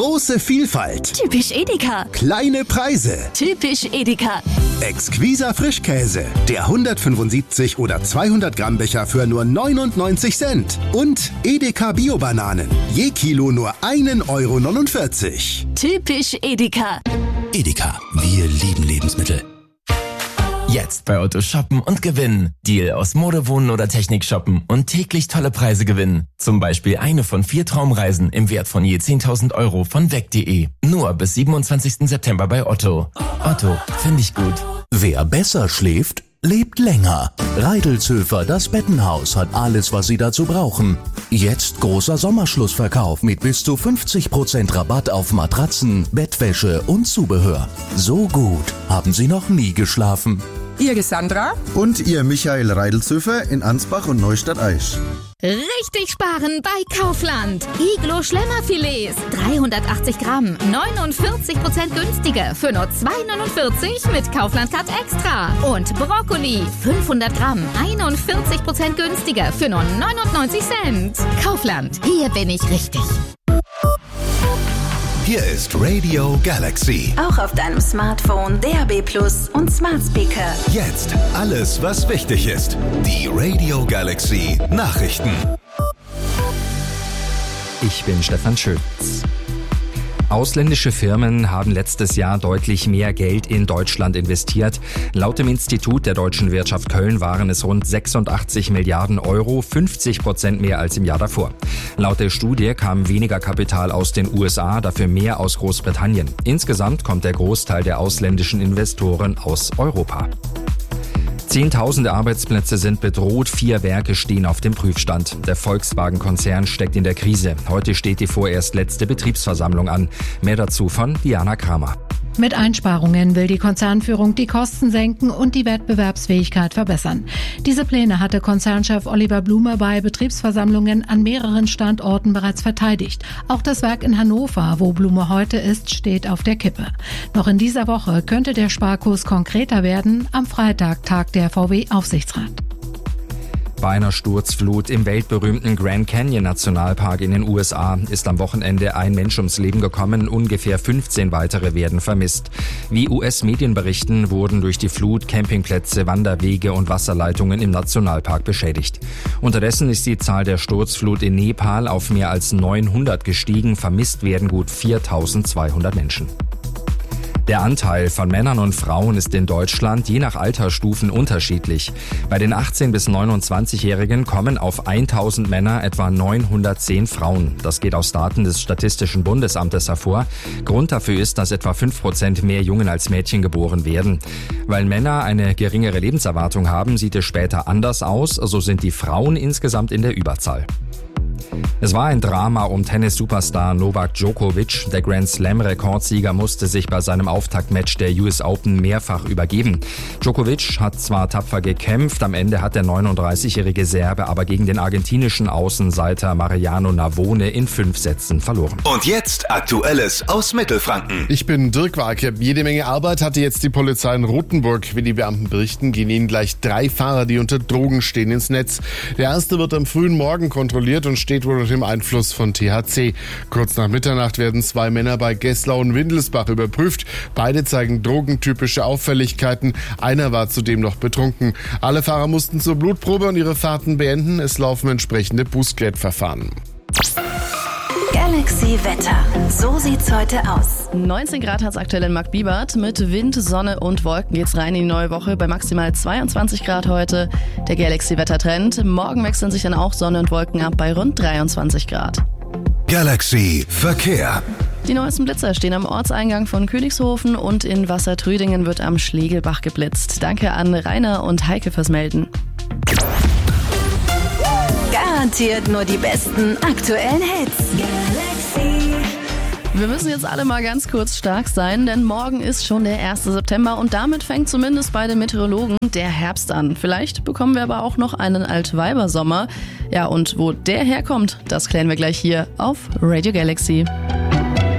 Große Vielfalt. Typisch Edeka. Kleine Preise. Typisch Edeka. Exquiser Frischkäse. Der 175 oder 200 Gramm Becher für nur 99 Cent. Und Edeka Bio-Bananen. Je Kilo nur 1,49 €. Typisch Edeka. Edeka, wir lieben Lebensmittel. Jetzt bei Otto shoppen und gewinnen. Deal aus Mode, Wohnen oder Technik shoppen und täglich tolle Preise gewinnen. Zum Beispiel eine von 4 Traumreisen im Wert von je 10.000 € von weg.de. Nur bis 27. September bei Otto. Otto, finde ich gut. Wer besser schläft, lebt länger. Reidelzhöfer, das Bettenhaus, hat alles, was Sie dazu brauchen. Jetzt großer Sommerschlussverkauf mit bis zu 50% Rabatt auf Matratzen, Bettwäsche und Zubehör. So gut haben Sie noch nie geschlafen. Ihr Sandra und ihr Michael Reidelzhöfer in Ansbach und Neustadt-Aisch. Richtig sparen bei Kaufland. Iglo Schlemmerfilets, 380 Gramm, 49% günstiger für nur 2,49 mit Kaufland Card Extra. Und Brokkoli, 500 Gramm, 41% günstiger für nur 99 Cent. Kaufland, hier bin ich richtig. Hier ist Radio Galaxy. Auch auf deinem Smartphone, DAB+ und Smart Speaker. Jetzt alles, was wichtig ist. Die Radio Galaxy Nachrichten. Ich bin Stefan Schütz. Ausländische Firmen haben letztes Jahr deutlich mehr Geld in Deutschland investiert. Laut dem Institut der Deutschen Wirtschaft Köln waren es rund 86 Milliarden Euro, 50% mehr als im Jahr davor. Laut der Studie kam weniger Kapital aus den USA, dafür mehr aus Großbritannien. Insgesamt kommt der Großteil der ausländischen Investoren aus Europa. Zehntausende Arbeitsplätze sind bedroht, 4 Werke stehen auf dem Prüfstand. Der Volkswagen-Konzern steckt in der Krise. Heute steht die vorerst letzte Betriebsversammlung an. Mehr dazu von Diana Kramer. Mit Einsparungen will die Konzernführung die Kosten senken und die Wettbewerbsfähigkeit verbessern. Diese Pläne hatte Konzernchef Oliver Blume bei Betriebsversammlungen an mehreren Standorten bereits verteidigt. Auch das Werk in Hannover, wo Blume heute ist, steht auf der Kippe. Noch in dieser Woche könnte der Sparkurs konkreter werden. Am Freitag tagt der VW-Aufsichtsrat. Bei einer Sturzflut im weltberühmten Grand Canyon Nationalpark in den USA ist am Wochenende ein Mensch ums Leben gekommen, ungefähr 15 weitere werden vermisst. Wie US-Medien berichten, wurden durch die Flut Campingplätze, Wanderwege und Wasserleitungen im Nationalpark beschädigt. Unterdessen ist die Zahl der Sturzflut in Nepal auf mehr als 900 gestiegen, vermisst werden gut 4.200 Menschen. Der Anteil von Männern und Frauen ist in Deutschland je nach Altersstufen unterschiedlich. Bei den 18- bis 29-Jährigen kommen auf 1000 Männer etwa 910 Frauen. Das geht aus Daten des Statistischen Bundesamtes hervor. Grund dafür ist, dass etwa 5% mehr Jungen als Mädchen geboren werden. Weil Männer eine geringere Lebenserwartung haben, sieht es später anders aus, so sind die Frauen insgesamt in der Überzahl. Es war ein Drama um Tennis-Superstar Novak Djokovic. Der Grand-Slam-Rekordsieger musste sich bei seinem Auftaktmatch der US Open mehrfach übergeben. Djokovic hat zwar tapfer gekämpft, am Ende hat der 39-jährige Serbe aber gegen den argentinischen Außenseiter Mariano Navone in 5 Sätzen verloren. Und jetzt Aktuelles aus Mittelfranken. Ich bin Dirk Warke. Jede Menge Arbeit hatte jetzt die Polizei in Rothenburg. Wie die Beamten berichten, gehen ihnen gleich 3 Fahrer, die unter Drogen stehen, ins Netz. Der erste wird am frühen Morgen kontrolliert und steht wohl unter dem Einfluss von THC. Kurz nach Mitternacht werden 2 Männer bei Gesslau und Windelsbach überprüft. Beide zeigen drogentypische Auffälligkeiten. Einer war zudem noch betrunken. Alle Fahrer mussten zur Blutprobe und ihre Fahrten beenden. Es laufen entsprechende Bußgeldverfahren. Galaxy Wetter. So sieht's heute aus. 19 Grad hat's aktuell in Marktbibart. Mit Wind, Sonne und Wolken geht's rein in die neue Woche bei maximal 22 Grad heute. Der Galaxy Wettertrend. Morgen wechseln sich dann auch Sonne und Wolken ab bei rund 23 Grad. Galaxy Verkehr. Die neuesten Blitzer stehen am Ortseingang von Königshofen und in Wassertrüdingen wird am Schlegelbach geblitzt. Danke an Rainer und Heike fürs Melden. Garantiert nur die besten aktuellen Hits. Galaxy. Wir müssen jetzt alle mal ganz kurz stark sein, denn morgen ist schon der 1. September und damit fängt zumindest bei den Meteorologen der Herbst an. Vielleicht bekommen wir aber auch noch einen Altweibersommer. Ja, und wo der herkommt, das klären wir gleich hier auf Radio Galaxy.